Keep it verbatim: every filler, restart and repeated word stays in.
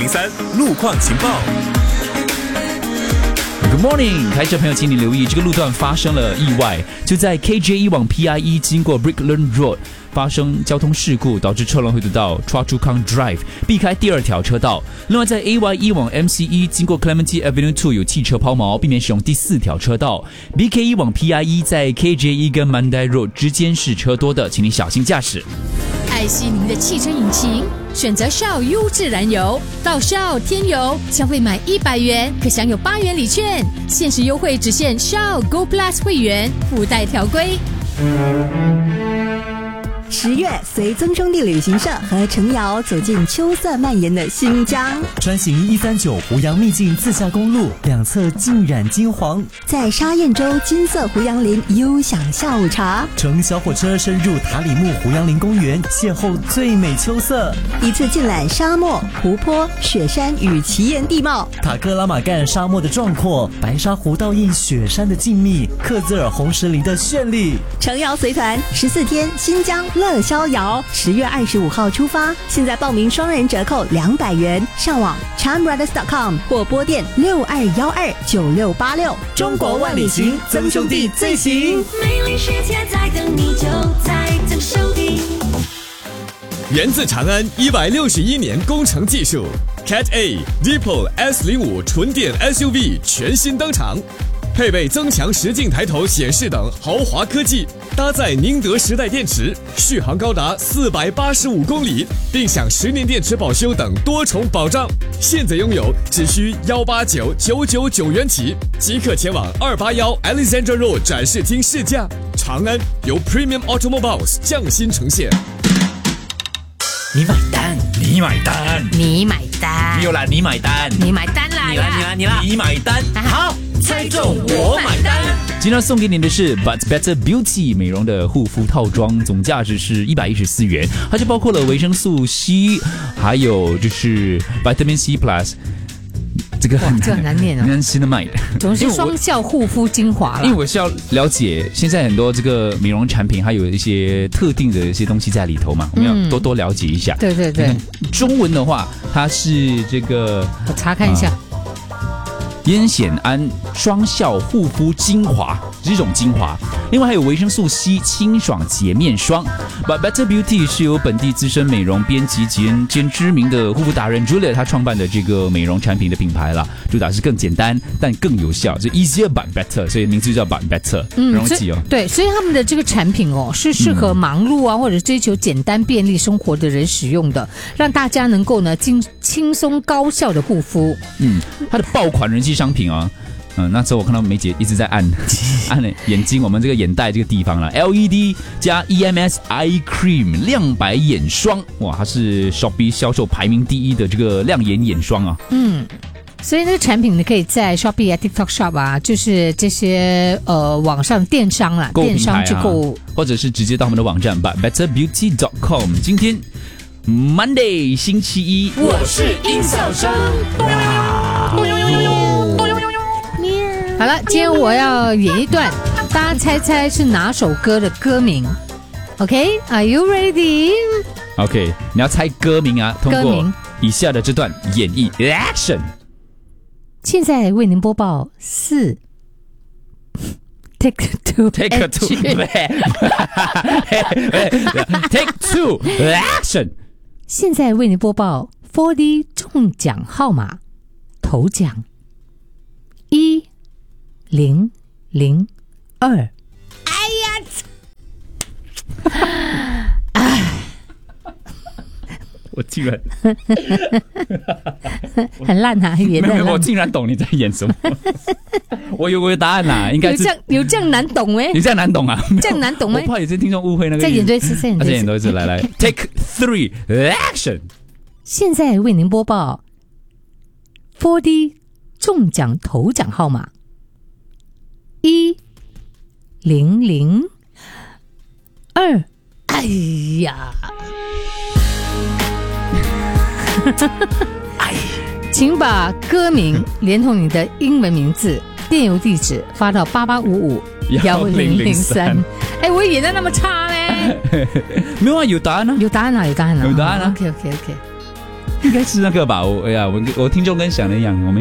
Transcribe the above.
三路况情报。 Good morning， 开车朋友请你留意，这个路段发生了意外，就在 K J 一往 P I E 经过 Brickland Road 发生交通事故，导致车龙会堵到 Choa Chu Kang Drive， 避开第二条车道。另外在 A Y 一往 M C E 经过 Clementi Avenue 二有汽车抛锚，避免使用第四条车道。B K 一往 P I E 在 K J 一跟 Mandai Road 之间是车多的，请你小心驾驶。 爱惜您的汽车引擎，选择 Shell 优质燃油。到 Shell 添油，消费满一百元可享有八元礼券，限时优惠只限 Shell Go Plus 会员，附带条规。 十月，随曾兄弟旅行社和程瑶走进秋色蔓延的新疆， 穿行一三九湖阳秘境自驾公路，两侧浸染金黄， 在沙堰洲金色胡杨林悠享下午茶， 乘小火车深入塔里木胡杨林公园，邂逅最美秋色， 一次尽览沙漠、湖泊、雪山与奇岩地貌， 塔克拉玛干沙漠的壮阔，白沙湖倒映雪山的静谧，克孜尔红石林的绚丽。 程瑶随团十四天新疆乐逍遥，十月二十五号出发，现在报名双人折扣两百元，上网 charm brothers dot com 或拨电六二一二九六八六。 中国万里行，曾兄弟最行。 美丽世界在等你，就在曾兄弟。 源自长安一百六十一年工程技术 ，Cat A Deepol S 零五 纯电 S U V 全新登场，配备增强实境抬头显示等豪华科技，搭载宁德时代电池，续航高达四百八十五公里，并享十年电池保修等多重保障。现在拥有只需一八九九九九元起，即刻前往二八一 Alexandra Road 展示厅试驾。长安由 Premium Automobiles 匠心呈现。 你买单，你买单， 你买单， 没有啦，你买单， 你买单啦， 你啦，你啦，你啦，你买单，好。 猜中我买单！ 今天送给你的是 But Better Beauty 美容的护肤套装，总价值是一百一十四元，它就包括了维生素 C， 还有就是 Vitamin C Plus。这个这很难念哦 ，Niacinamide， 总是双效护肤精华啦。 因为我是要了解现在很多这个美容产品，它有一些特定的一些东西在里头嘛，我们要多多了解一下。 对对对， 中文的话，它是这个， 我查看一下。啊烟酰胺双效护肤精华，这种精华。另外还有维生素 C 清爽洁面霜。But Better Beauty 是由本地资深美容编辑兼兼知名的护肤达人 Julia 她创办的这个美容产品的品牌啦，主打是更简单但更有效，就 easier but better， 所以名字就叫 But Better， 很容易记哦。 对，所以他们的这个产品哦，是适合忙碌啊、嗯、或者追求简单便利生活的人使用的，让大家能够呢轻轻松高效的护肤。嗯， 它的爆款人气商品啊。嗯，那时候我看到梅姐一直在按按眼睛，我们这个眼袋这个地方了 ，L E D 加 E M S Eye Cream 亮白眼霜，哇，它是 Shopee 销售排名第一的这个亮眼眼霜啊。 嗯，所以那个产品呢，可以在 Shopee 啊、TikTok Shop 啊，就是这些呃网上电商啦， 电商去购， 或者是直接到我们的网站 but better beauty dot com。今天 Monday 星期一， 我是音效生。 好了，今天我要演一段，大家猜猜是哪首歌的歌名 ？OK，Are you ready？ OK， 你要猜歌名啊，通过以下的这段演绎 Action。 现在为您播报四 Take two Take two Take two Action。 现在为您播报 四 D 中奖号码头奖一零零二。哎呀！哎， 我竟然很烂啊，演的。 我竟然懂你在演什么。我有个答案啦，应该是有这样有这样难懂没？ 你这样难懂啊？ 这样难懂吗？ 我怕有些听众误会那个。 再演多一次，再演多一次， 再演多一次，来来 ，Take three Action。 现在为您播报 四 D 中奖头奖号码一零零二。哎呀！哎，请把歌名连同你的英文名字、电邮地址发到八八五五幺零零三。哎，我演的那么差呢？ 没有啊，有答案啊， 有答案啊，有答案啊， 有答案啊。 OK OK OK。 应该是那个吧？我哎呀，我我听众跟想的一样，我们。